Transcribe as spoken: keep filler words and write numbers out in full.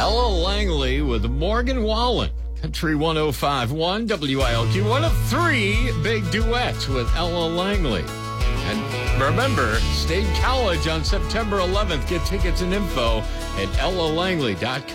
Ella Langley with Morgan Wallen. Country one oh five point one, W I L Q, one of three big duets with Ella Langley. And remember, State College on September eleventh. Get tickets and info at ella langley dot com.